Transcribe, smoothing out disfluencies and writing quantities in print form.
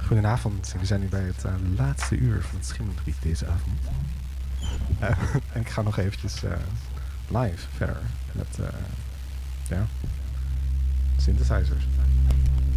Goedenavond, we zijn nu bij het laatste uur van het Schimmelriet deze avond. En ik ga nog eventjes live verder met synthesizers.